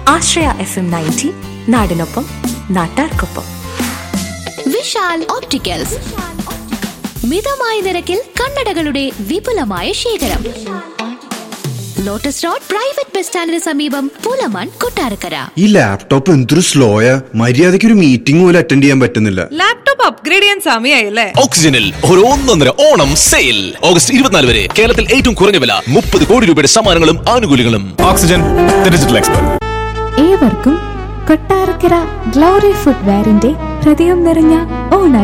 ആശ്രയ FM 90 നാടിനൊപ്പം നാട്ടാർക്കൊപ്പം. Vishal opticals, മിതമായ നിരക്കിൽ കണ്ണടകളുടെ വിപുലമായ ശേഖരം. ലോട്ടസ് റോഡ് പ്രൈവറ്റ് ബസ് സ്റ്റാൻഡിന് സമീപം, പൂലമാൻ, കൊട്ടാരക്കര. ഈ ലാപ്ടോപ്പ് എന്തൊരു സ്ലോയാ, മര്യാദയ്ക്ക് ഒരു മീറ്റിംഗ് പോലും അറ്റൻഡ് ചെയ്യാൻ പറ്റുന്നില്ല. ലാപ്ടോപ്പ് അപ്ഗ്രേഡ് ചെയ്യാൻ സമയമായില്ലേ? ഓക്സിജനിൽ ഒരു 1.5 ഓണം സെയിൽ ഓഗസ്റ്റ് 24 വരെ. കേരളത്തിൽ ഏറ്റവും കുറഞ്ഞ വില, 30 കോടി രൂപയുടെ സമ്മാനങ്ങളും ആനുകൂല്യങ്ങളും. Oxygen, digital expert. ഏവർക്കും കൊട്ടാരക്കര ഗ്ലോറി ഫുട്വെയറിന്റെ ഹൃദയം നിറഞ്ഞ ഓണ